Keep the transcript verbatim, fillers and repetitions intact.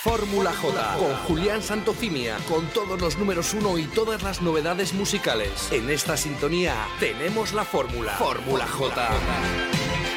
Fórmula J, con Julián Santocimia, con todos los números uno y todas las novedades musicales. En esta sintonía tenemos la fórmula. Fórmula J.